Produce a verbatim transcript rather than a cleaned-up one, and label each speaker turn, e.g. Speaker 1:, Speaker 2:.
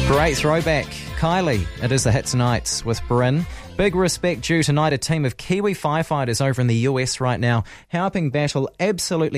Speaker 1: Great throwback. Kylie, it is the hit tonight with Bryn. Big respect due tonight, a team of Kiwi firefighters over in the U S right now, helping battle absolutely